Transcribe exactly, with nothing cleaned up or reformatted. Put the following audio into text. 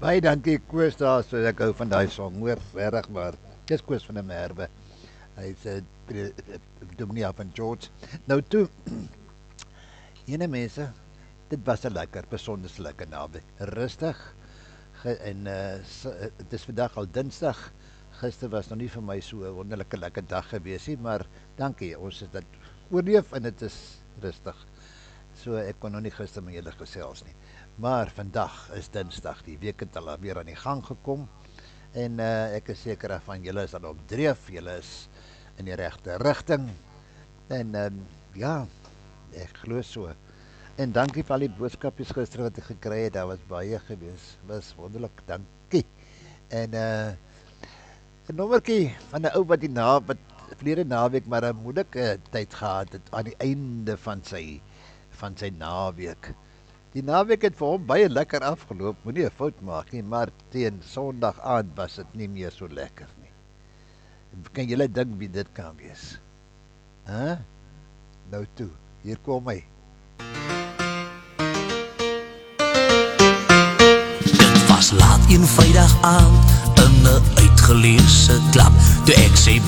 Baie dankie Koos daar, so ek hou van daai song, hoor, regtig maar. Dis Koos van der Merwe. Hy's 'n uh, dominee van George. Nou toe, ene mense, dit was 'n lekker, besonder lekker naweek. Rustig ge, en uh, dit is vandag al Dinsdag. Gister was nog nie vir my so 'n wonderlike lekker dag gewees nie, maar dankie, ons het dit oorleef en dit is rustig. So ek kon nog nie gister met julle gesels nie. Maar vandag is Dinsdag, die week het al weer aan die gang gekom en uh, ek is seker van julle is al op dreef, julle is in die regte rigting en uh, ja, ek glo so. En dankie vir al die boodskapies gister wat ek gekry het, daar was baie gewees, was wonderlik, dankie. En uh, 'n nommertjie van 'n ou wat die na, wat verlede naweek maar 'n moeilike tyd gehad het aan die einde van sy van sy naweek. Die naweek het vir hom baie lekker afgeloop, moenie 'n fout maak nie, maar teen Sondag aand was dit nie meer so lekker nie. Kan julle dink wie dit kan wees? Hæ? Huh? Nou toe, hier kom hy. Dit was laat een Vrydag aand in 'n uitgeleese klap, toe ek sê